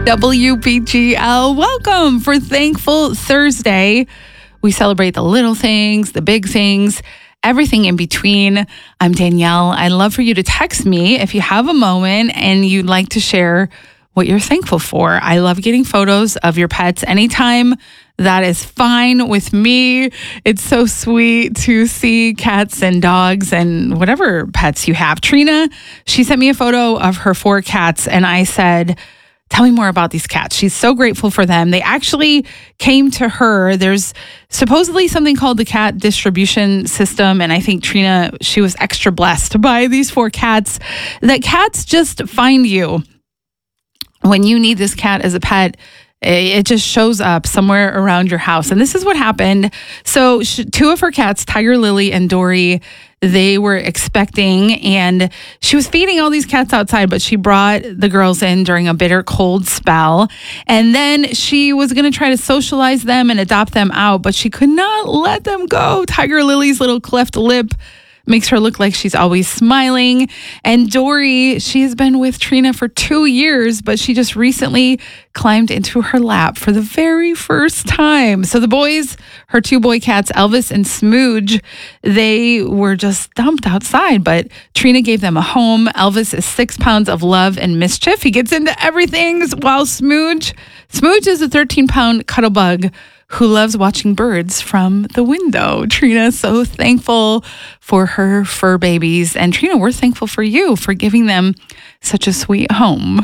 WBGL, welcome for Thankful Thursday. We celebrate the little things, the big things, everything in between. I'm Danielle. I'd love for you to text me if you have a moment and you'd like to share what you're thankful for. I love getting photos of your pets anytime. That is fine with me. It's so sweet to see cats and dogs and whatever pets you have. Trina, she sent me a photo of her 4 cats, and I said, tell me more about these cats. She's so grateful for them. They actually came to her. There's supposedly something called the cat distribution system. And I think Trina, she was extra blessed by these 4 cats. That cats just find you when you need this cat as a pet. It just shows up somewhere around your house. And this is what happened. So 2 of her cats, Tiger Lily and Dory, they were expecting, and she was feeding all these cats outside, but she brought the girls in during a bitter cold spell. And then she was going to try to socialize them and adopt them out, but she could not let them go. Tiger Lily's little cleft lip makes her look like she's always smiling. And Dory, she has been with Trina for 2 years, but she just recently climbed into her lap for the very first time. So the boys, her 2 boy cats, Elvis and Smooge, they were just dumped outside, but Trina gave them a home. Elvis is 6 pounds of love and mischief. He gets into everything, while Smooge is a 13-pound cuddle bug who loves watching birds from the window. Trina's so thankful for her fur babies. And Trina, we're thankful for you for giving them such a sweet home.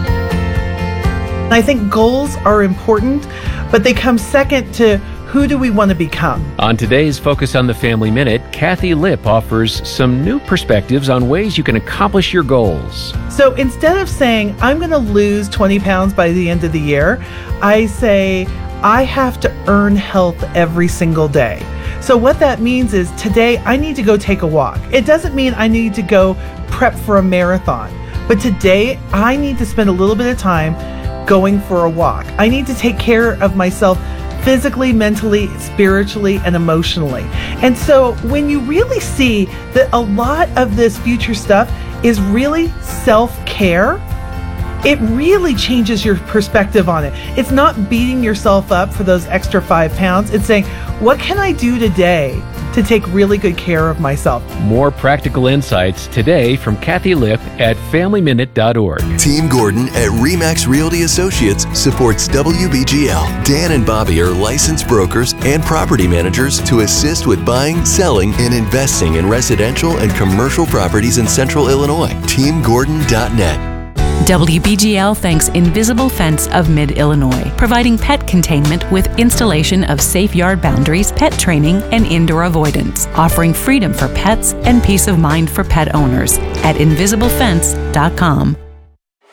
I think goals are important, but they come second to who do we want to become. On today's Focus on the Family Minute, Kathy Lipp offers some new perspectives on ways you can accomplish your goals. So instead of saying, I'm going to lose 20 pounds by the end of the year, I say, I have to earn health every single day. So what that means is today I need to go take a walk. It doesn't mean I need to go prep for a marathon, but today I need to spend a little bit of time going for a walk. I need to take care of myself physically, mentally, spiritually, and emotionally. And so when you really see that a lot of this future stuff is really self-care, it really changes your perspective on it. It's not beating yourself up for those extra 5 pounds. It's saying, what can I do today to take really good care of myself? More practical insights today from Kathy Lipp at FamilyMinute.org. Team Gordon at RE/MAX Realty Associates supports WBGL. Dan and Bobby are licensed brokers and property managers to assist with buying, selling, and investing in residential and commercial properties in Central Illinois. TeamGordon.net. WBGL thanks Invisible Fence of Mid-Illinois, providing pet containment with installation of safe yard boundaries, pet training, and indoor avoidance, offering freedom for pets and peace of mind for pet owners at invisiblefence.com.